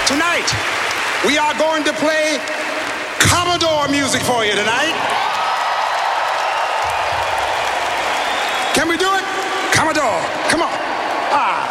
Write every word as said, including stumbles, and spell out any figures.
Tonight, we are going to play Commodore music for you tonight. Can we do it? Commodore, come on. Ah.